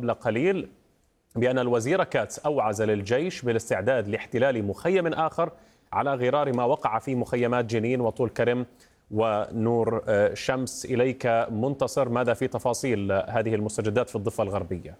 قبل قليل بأن الوزير كاتس أوعز للجيش بالاستعداد لاحتلال مخيم آخر على غرار ما وقع في مخيمات جنين وطول كرم ونور شمس. إليك منتصر، ماذا في تفاصيل هذه المستجدات في الضفة الغربية؟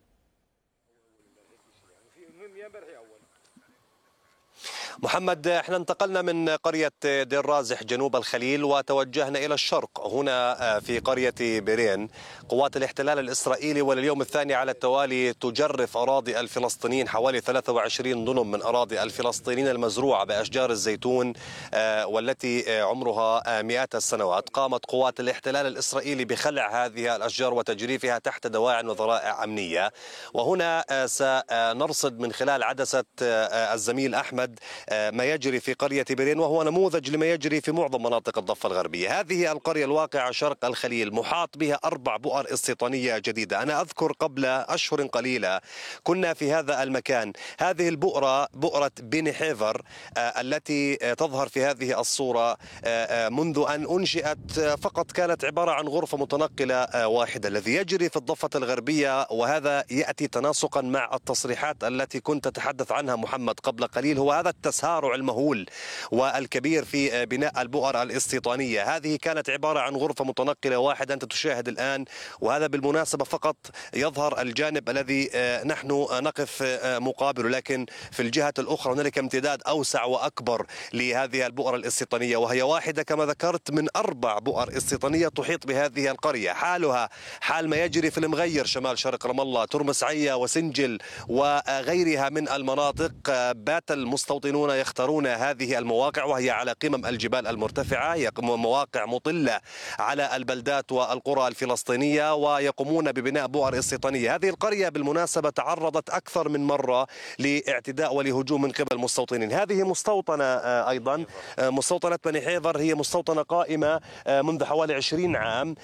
محمد، احنا انتقلنا من قرية دير رازح جنوب الخليل وتوجهنا إلى الشرق هنا في قرية بيرين. قوات الاحتلال الإسرائيلي ولليوم الثاني على التوالي تجرف أراضي الفلسطينيين، حوالي 23 دنم من أراضي الفلسطينيين المزروعة بأشجار الزيتون والتي عمرها مئات السنوات. قامت قوات الاحتلال الإسرائيلي بخلع هذه الأشجار وتجريفها تحت دواعٍ وذرائع أمنية. وهنا سنرصد من خلال عدسة الزميل أحمد ما يجري في قرية بيرين، وهو نموذج لما يجري في معظم مناطق الضفة الغربية. هذه القرية الواقعة شرق الخليل محاط بها 4 بؤر استيطانية جديدة. أنا أذكر قبل أشهر قليلة كنا في هذا المكان. هذه البؤرة بؤرة بني حيفر التي تظهر في هذه الصورة منذ أن أنشئت فقط كانت عبارة عن غرفة متنقلة واحدة. الذي يجري في الضفة الغربية، وهذا يأتي تناسقا مع التصريحات التي كنت تتحدث عنها محمد قبل قليل، هو هذا التسارع المهول والكبير في بناء البؤر الاستيطانية. هذه كانت عبارة عن غرفة متنقلة واحدة أنت تشاهد الآن، وهذا بالمناسبة فقط يظهر الجانب الذي نحن نقف مقابله، لكن في الجهة الأخرى هنالك امتداد أوسع وأكبر لهذه البؤر الاستيطانية، وهي واحدة كما ذكرت من 4 بؤر استيطانية تحيط بهذه القرية. حالها حال ما يجري في المغير شمال شرق رام الله، ترمس عيا وسنجل وغيرها من المناطق. بات المستوطنون يختارون هذه المواقع، وهي على قمم الجبال المرتفعة، هي مواقع مطلة على البلدات والقرى الفلسطينية، ويقومون ببناء بؤر استيطانية. هذه القرية بالمناسبة تعرضت أكثر من مرة لاعتداء ولهجوم من قبل المستوطنين. هذه مستوطنة أيضا، مستوطنة بني حيفر، هي مستوطنة قائمة منذ حوالي 20 عام،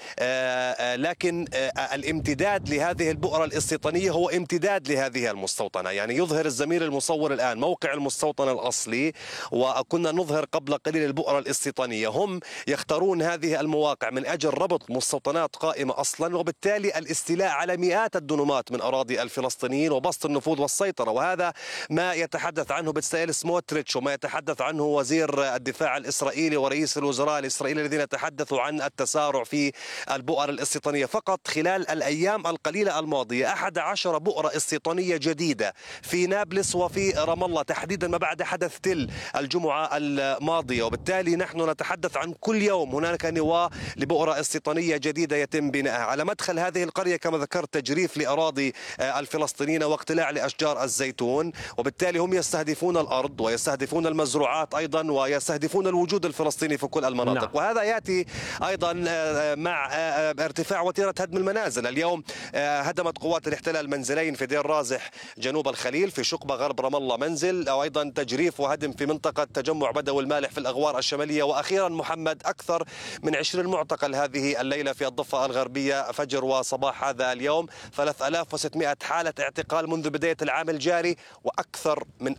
لكن الامتداد لهذه البؤرة الاستيطانية هو امتداد لهذه المستوطنة. يعني يظهر الزميل المصور الآن موقع المستوطنة الأصلي، وكنا نظهر قبل قليل البؤرة الاستيطانية. هم يختارون هذه المواقع من أجل ربط مستوطنات قائمة أصلا، وبالتالي الاستيلاء على مئات الدنومات من أراضي الفلسطينيين وبسط النفوذ والسيطرة. وهذا ما يتحدث عنه بتسائل سموتريتش، وما يتحدث عنه وزير الدفاع الإسرائيلي ورئيس الوزراء الإسرائيلي، الذين تحدثوا عن التسارع في البؤر الاستيطانية. فقط خلال الأيام القليلة الماضية 11 بؤرة استيطانية جديدة في نابلس وفي رام الله، تحديدا ما بعد حدث تل الجمعة الماضية. وبالتالي نحن نتحدث عن كل يوم هناك نواة لبؤرة استيطانية جديدة يتم بناءها على مدخل هذه القرية. كما ذكرت تجريف لأراضي الفلسطينيين واقتلاع لأشجار الزيتون، وبالتالي هم يستهدفون الأرض ويستهدفون المزروعات أيضا ويستهدفون الوجود الفلسطيني في كل المناطق. نعم. وهذا يأتي أيضا مع ارتفاع وتيرة هدم المنازل. اليوم هدمت قوات الاحتلال منزلين في دير رازح جنوب الخليل، في شقبة غرب رام الله منزل، أو أيضا تجريف وهدم في منطقة تجمع بدوي المالح في الأغوار الشمالية. وأخيرا محمد، أكثر من 20 معتقل هذه الليلة في الضفة الغربية فجر وصباح هذا اليوم. 3600 حالة اعتقال منذ بداية العام الجاري، وأكثر من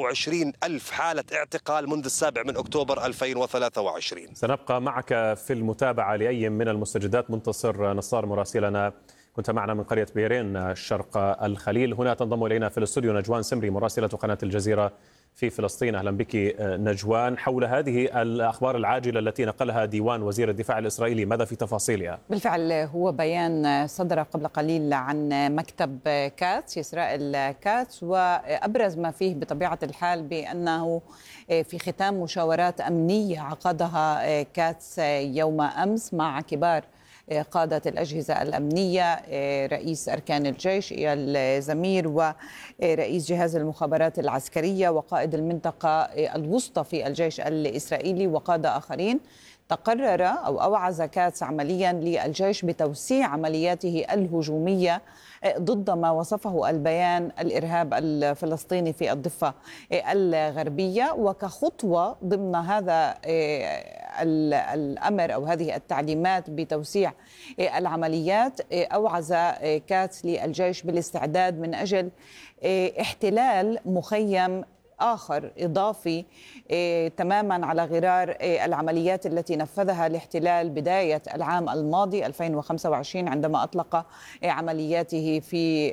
24 ألف حالة اعتقال منذ 7 أكتوبر 2023. سنبقى معك في المتابعة لأي من المستجدات. منتصر نصار مراسلنا، كنت معنا من قرية بيرين شرق الخليل. هنا تنضم إلينا في الاستوديو نجوان سمري مراسلة قناة الجزيرة في فلسطين. أهلا بك نجوان. حول هذه الأخبار العاجلة التي نقلها ديوان وزير الدفاع الإسرائيلي، ماذا في تفاصيلها؟ بالفعل هو بيان صدر قبل قليل عن مكتب كاتس، إسرائيل كاتس، وأبرز ما فيه بطبيعة الحال بأنه في ختام مشاورات أمنية عقدها كاتس يوم أمس مع كبار قادة الأجهزة الأمنية، رئيس أركان الجيش إيال زمير، ورئيس جهاز المخابرات العسكرية، وقائد المنطقة الوسطى في الجيش الإسرائيلي، وقادة آخرين. تقرر أو أوعز كاتس عمليا للجيش بتوسيع عملياته الهجومية ضد ما وصفه البيان الإرهاب الفلسطيني في الضفة الغربية. وكخطوة ضمن هذا الأمر أو هذه التعليمات بتوسيع العمليات، أوعز كاتس للجيش بالاستعداد من أجل احتلال مخيم آخر إضافي تماما على غرار العمليات التي نفذها الاحتلال بداية العام الماضي 2025 عندما أطلق عملياته في